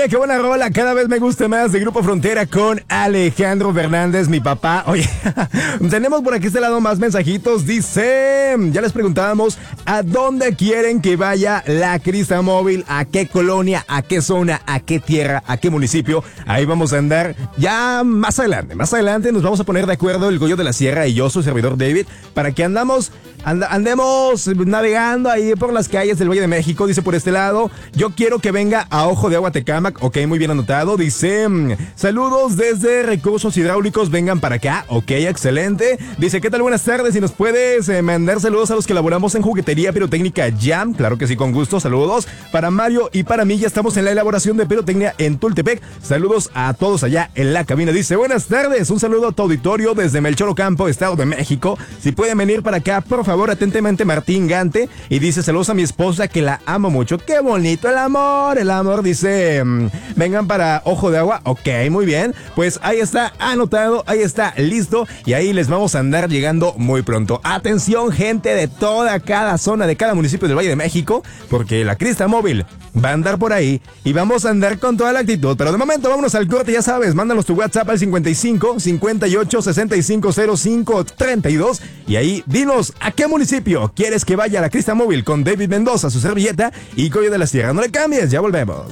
Oye, qué buena rola, cada vez me gusta más, de Grupo Frontera con Alejandro Fernández, mi papá. Oye, tenemos por aquí este lado más mensajitos. Dice, ya les preguntábamos a dónde quieren que vaya la Crista Móvil, a qué colonia, a qué zona, a qué tierra, a qué municipio. Ahí vamos a andar ya más adelante. Más adelante nos vamos a poner de acuerdo el Goyo de la Sierra y yo, su servidor David, para que andemos navegando ahí por las calles del Valle de México. Dice por este lado, yo quiero que venga a Ojo de Agua Tecámac. Ok, muy bien anotado. Dice, saludos desde Recursos Hidráulicos, vengan para acá. Ok, excelente. Dice, ¿qué tal? Buenas tardes. Si nos puedes mandar saludos a los que elaboramos en Juguetería Pirotecnia Jam. Claro que sí, con gusto. Saludos para Mario y para mí. Ya estamos en la elaboración de pirotecnia en Tultepec. Saludos a todos allá en la cabina. Dice, buenas tardes. Un saludo a tu auditorio desde Melchor Ocampo, Estado de México. Si pueden venir para acá, por favor, atentamente, Martín Gante. Y dice, saludos a mi esposa que la amo mucho. Qué bonito el amor. El amor, dice, vengan para Ojo de Agua. Ok, muy bien. Pues ahí está anotado, ahí está listo. Y ahí les vamos a andar llegando muy pronto. Atención, gente de toda cada zona, de cada municipio del Valle de México, porque la Crista Móvil va a andar por ahí y vamos a andar con toda la actitud. Pero de momento vámonos al corte, ya sabes, mándanos tu WhatsApp al 55 58 65 05 32 y ahí dinos a qué municipio quieres que vaya la Crista Móvil con David Mendoza, su servilleta y Goyo de la Sierra. No le cambies, ya volvemos.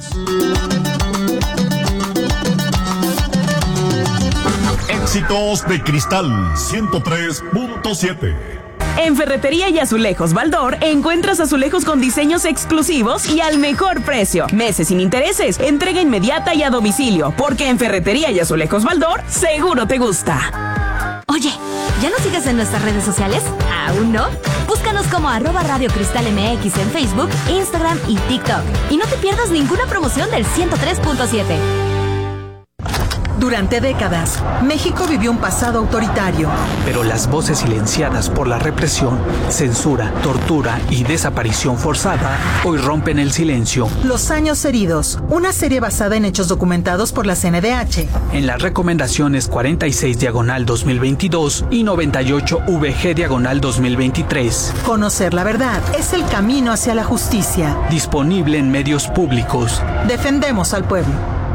Éxitos de Cristal 103.7. En Ferretería y Azulejos Baldor encuentras azulejos con diseños exclusivos y al mejor precio. Meses sin intereses, entrega inmediata y a domicilio, porque en Ferretería y Azulejos Baldor seguro te gusta. Oye, ¿ya nos sigues en nuestras redes sociales? ¿Aún no? Búscanos como @Radio Cristal MX en Facebook, Instagram y TikTok. Y no te pierdas ninguna promoción del 103.7. Durante décadas, México vivió un pasado autoritario. Pero las voces silenciadas por la represión, censura, tortura y desaparición forzada hoy rompen el silencio. Los años heridos, una serie basada en hechos documentados por la CNDH. En las recomendaciones 46/2022 y 98/VG/2023. Conocer la verdad es el camino hacia la justicia. Disponible en medios públicos. Defendemos al pueblo.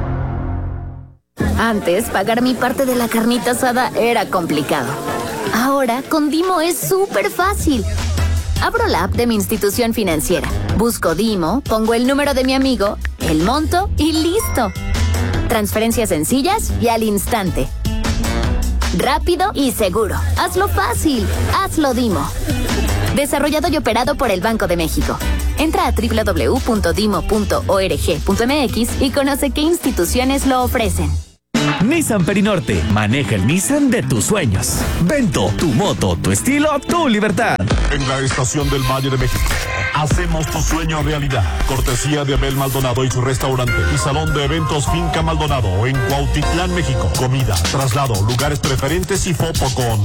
Antes, pagar mi parte de la carnita asada era complicado. Ahora, con Dimo es súper fácil. Abro la app de mi institución financiera, busco Dimo, pongo el número de mi amigo, el monto y listo. Transferencias sencillas y al instante. Rápido y seguro. Hazlo fácil. Hazlo Dimo. Desarrollado y operado por el Banco de México. Entra a www.dimo.org.mx y conoce qué instituciones lo ofrecen. Nissan Perinorte, maneja el Nissan de tus sueños. Vento, tu moto, tu estilo, tu libertad. En la estación del Valle de México, hacemos tu sueño realidad. Cortesía de Abel Maldonado y su restaurante y salón de eventos Finca Maldonado en Cuautitlán, México. Comida, traslado, lugares preferentes y foto con